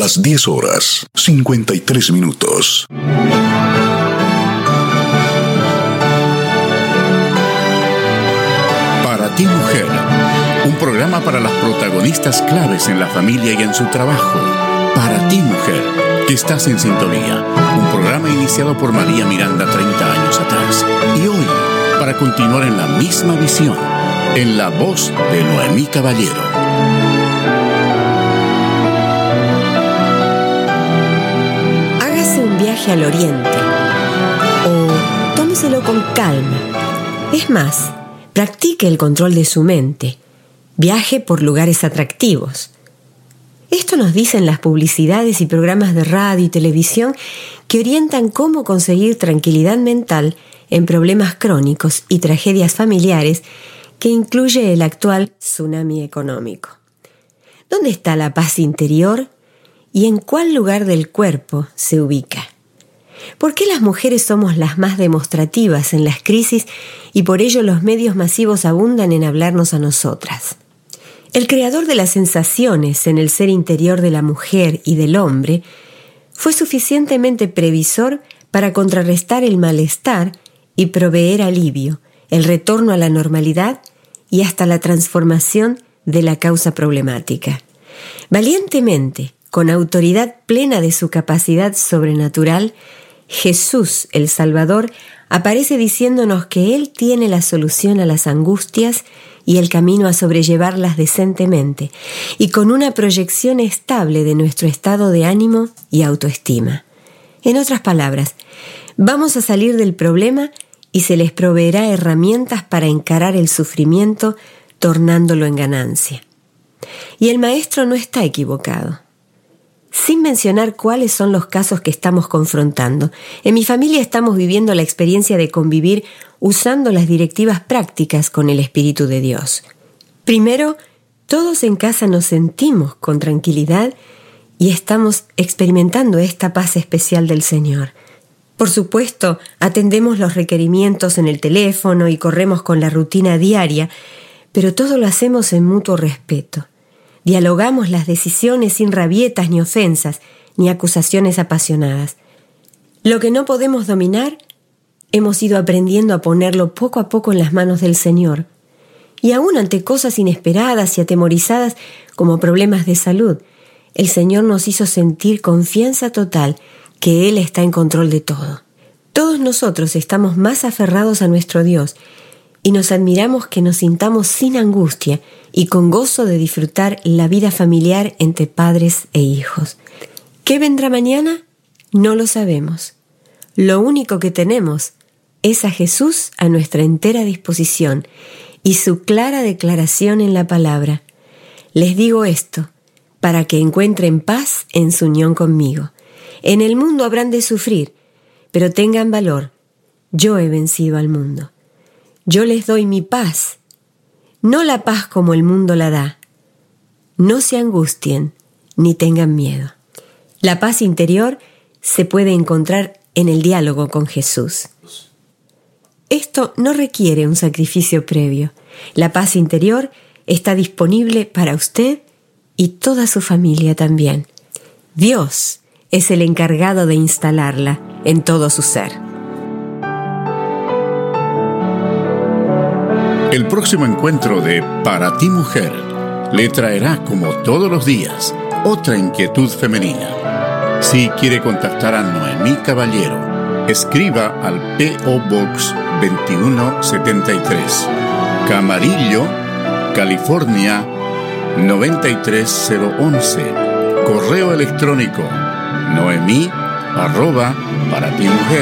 las 10 horas, 53 minutos. Para ti, mujer, un programa para las protagonistas claves en la familia y en su trabajo. Para ti, mujer, que estás en sintonía. Un programa iniciado por María Miranda 30 años atrás. Y hoy, para continuar en la misma visión, en la voz de Noemí Caballero. Hágase un viaje al oriente o tómeselo con calma. Es más, practique el control de su mente. Viaje por lugares atractivos. Esto nos dicen las publicidades y programas de radio y televisión que orientan cómo conseguir tranquilidad mental en problemas crónicos y tragedias familiares que incluye el actual tsunami económico. ¿Dónde está la paz interior y en cuál lugar del cuerpo se ubica? ¿Por qué las mujeres somos las más demostrativas en las crisis y por ello los medios masivos abundan en hablarnos a nosotras? El creador de las sensaciones en el ser interior de la mujer y del hombre fue suficientemente previsor para contrarrestar el malestar y proveer alivio, el retorno a la normalidad y hasta la transformación de la causa problemática. Valientemente, con autoridad plena de su capacidad sobrenatural, Jesús, el Salvador, aparece diciéndonos que Él tiene la solución a las angustias y el camino a sobrellevarlas decentemente y con una proyección estable de nuestro estado de ánimo y autoestima. En otras palabras, vamos a salir del problema y se les proveerá herramientas para encarar el sufrimiento, tornándolo en ganancia. Y el maestro no está equivocado. Sin mencionar cuáles son los casos que estamos confrontando, en mi familia estamos viviendo la experiencia de convivir usando las directivas prácticas con el Espíritu de Dios. Primero, todos en casa nos sentimos con tranquilidad y estamos experimentando esta paz especial del Señor. Por supuesto, atendemos los requerimientos en el teléfono y corremos con la rutina diaria, pero todo lo hacemos en mutuo respeto. Dialogamos las decisiones sin rabietas ni ofensas, ni acusaciones apasionadas. Lo que no podemos dominar, hemos ido aprendiendo a ponerlo poco a poco en las manos del Señor. Y aún ante cosas inesperadas y atemorizadas como problemas de salud, el Señor nos hizo sentir confianza total que Él está en control de todo. Todos nosotros estamos más aferrados a nuestro Dios y nos admiramos que nos sintamos sin angustia y con gozo de disfrutar la vida familiar entre padres e hijos. ¿Qué vendrá mañana? No lo sabemos. Lo único que tenemos es a Jesús a nuestra entera disposición y su clara declaración en la palabra. Les digo esto, para que encuentren paz en su unión conmigo. En el mundo habrán de sufrir, pero tengan valor. Yo he vencido al mundo. Yo les doy mi paz, no la paz como el mundo la da. No se angustien ni tengan miedo. La paz interior se puede encontrar en el diálogo con Jesús. Esto no requiere un sacrificio previo. La paz interior está disponible para usted y toda su familia también. Dios es el encargado de instalarla en todo su ser. El próximo encuentro de Para ti, mujer, le traerá, como todos los días, otra inquietud femenina. Si quiere contactar a Noemí Caballero, escriba al P.O. Box 2173, Camarillo, California 93011. Correo electrónico noemí@paratimujer.org.